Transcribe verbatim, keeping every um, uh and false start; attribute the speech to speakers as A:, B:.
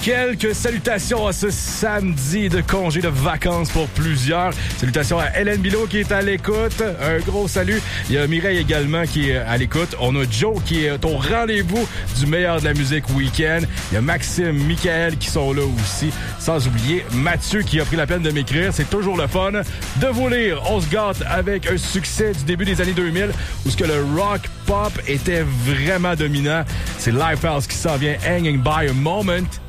A: Quelques salutations à ce samedi de congé de vacances pour plusieurs. Salutations à Hélène Bilot qui est à l'écoute. Un gros salut. Il y a Mireille également qui est à l'écoute. On a Joe qui est au rendez-vous du meilleur de la musique week-end. Il y a Maxime, Michael qui sont là aussi. Sans oublier Mathieu qui a pris la peine de m'écrire. C'est toujours le fun de vous lire. On se gâte avec un succès du début des années deux mille où ce que le rock pop était vraiment dominant. C'est Lifehouse qui s'en vient, Hanging by a Moment.